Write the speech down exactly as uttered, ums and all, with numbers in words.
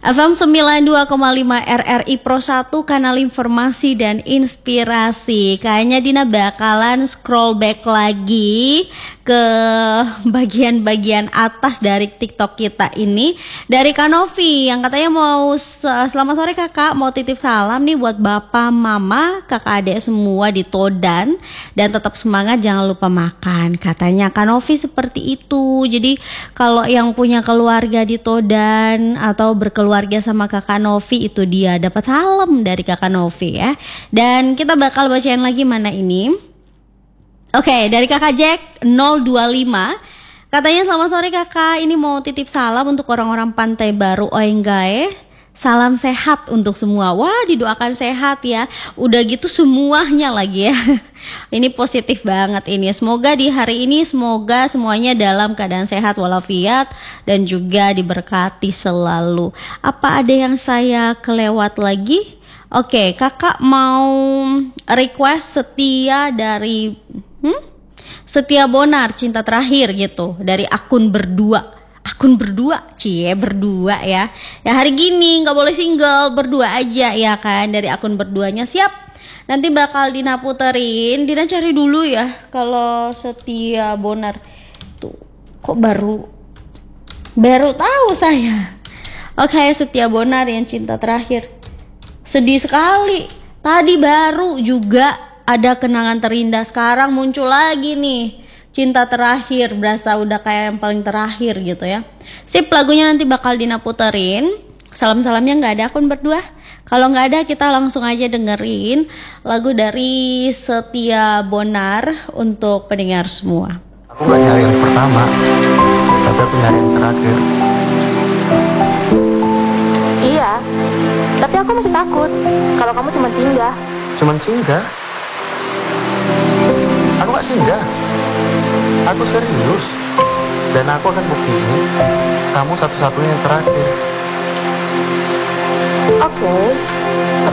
F M sembilan puluh dua koma lima R R I Pro satu, kanal informasi dan inspirasi. Kayaknya Dina bakalan scroll back lagi ke bagian-bagian atas dari TikTok kita ini, dari Kanovi yang katanya mau selamat sore kakak, mau titip salam nih buat bapak, mama, kakak adik semua di Todan, dan tetap semangat, jangan lupa makan. Katanya Kanovi seperti itu. Jadi kalau yang punya keluarga di Todan atau berkeluarga sama kakak Novi, itu dia dapat salam dari kakak Novi ya. Dan kita bakal bacain lagi mana ini. Oke, okay, dari kakak Jack nol dua lima. Katanya selamat sore kakak, ini mau titip salam untuk orang-orang Pantai Baru Oenggae. Salam sehat untuk semua. Wah, didoakan sehat ya. Udah gitu semuanya lagi ya. Ini positif banget ini. Semoga di hari ini semoga semuanya dalam keadaan sehat walafiat dan juga diberkati selalu. Apa ada yang saya kelewat lagi? Oke, kakak mau request Setia dari hmm? Setia Bonar, cinta terakhir gitu, dari akun berdua. Akun berdua, cie berdua ya. Ya hari gini nggak boleh single, berdua aja ya kan. Dari akun berduanya siap. Nanti bakal Dina puterin. Dina cari dulu ya kalau Setia Bonar. Tuh, kok baru baru tahu saya. Oke, Setia Bonar yang cinta terakhir. Sedih sekali. Tadi baru juga ada kenangan terindah, sekarang muncul lagi nih. Cinta terakhir, berasa udah kayak yang paling terakhir gitu ya. Sip, lagunya nanti bakal Dina puterin. Salam-salamnya nggak ada akun berdua. Kalau nggak ada, kita langsung aja dengerin lagu dari Setia Bonar untuk pendengar semua. Aku nggak nyari yang pertama, tapi aku nyari yang terakhir. Iya, tapi aku masih takut kalau kamu cuma singgah. Cuman singgah? Aku nggak singgah. Aku serius, dan aku akan buktiin kamu satu-satunya yang terakhir. Oke,